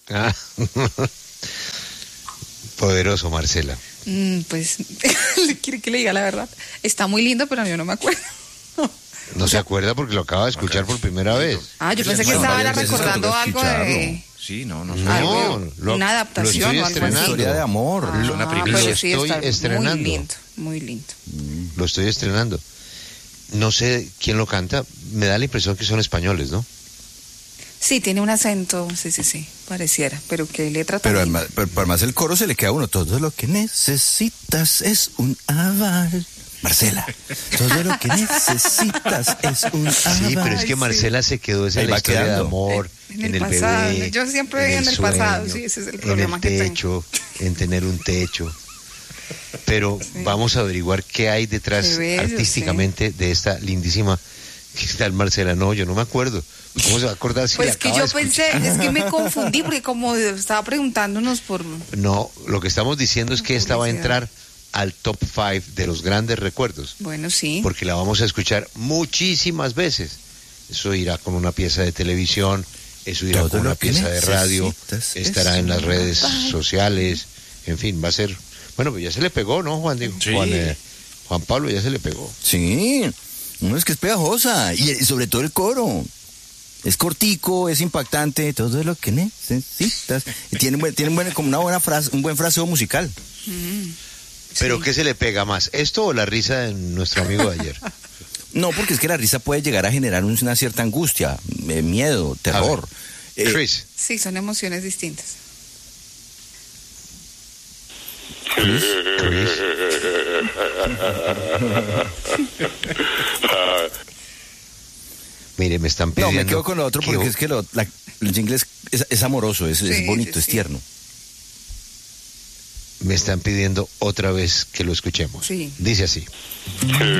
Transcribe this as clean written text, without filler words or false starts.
Ah. Poderoso, Marcela. Pues, quiere que le diga la verdad. Está muy lindo, pero yo no me acuerdo. No se acuerda porque lo acaba de escuchar por primera vez. Ah, yo pensé que estaba recordando algo de... Sí, no. Una adaptación lo o estoy algo así. estrenando. Historia de amor. Ah, Una película. pero Lo sí estoy está estrenando. muy lindo, muy lindo. Lo estoy estrenando. No sé quién lo canta. Me da la impresión que son españoles, ¿no? Sí, tiene un acento, sí, pareciera, pero qué letra tan Pero linda. además el coro se le queda a uno. Todo lo que necesitas es un aval. Marcela, todo lo que necesitas es un aval. Sí, pero es que Marcela se quedó esa Ahí la va historia de quedando. amor, En el bebé, pasado. Yo siempre vivo en el pasado, sí, ese es el problema en que el tengo. techo, en tener un techo. Pero vamos a averiguar qué hay detrás Qué bello, artísticamente de esta lindísima. ¿Qué tal, Marcela? No, yo no me acuerdo. ¿Cómo se va a acordar si Pues la que acaba yo de escuchar? pensé, es que me confundí porque como estaba preguntándonos por... No, lo que estamos diciendo es que esta va a Publicidad. entrar al top 5 de los grandes recuerdos. Bueno, sí. Porque la vamos a escuchar muchísimas veces. Eso irá con una pieza de televisión, eso irá Todo con una lo que pieza de radio, necesitas estará es en las un redes aval. sociales, en fin, va a ser... Bueno, pues ya se le pegó, ¿no, Juan? Digo, Sí. Juan Pablo ya se le pegó. Sí, no, es que es pegajosa. Y sobre todo el coro. Es cortico, es impactante, todo lo que necesitas. Y tiene como una buena frase, un buen fraseo musical. ¿Pero Sí. qué se le pega más, esto o la risa de nuestro amigo de ayer? No, porque es que la risa puede llegar a generar una cierta angustia, miedo, terror. Chris. Sí, son emociones distintas. Chris. Mire, me están No, pidiendo... me quedo con lo otro porque es que el jingle es amoroso, es Sí, bonito, sí, es sí. tierno. Me están pidiendo otra vez que lo escuchemos. Sí. Dice así.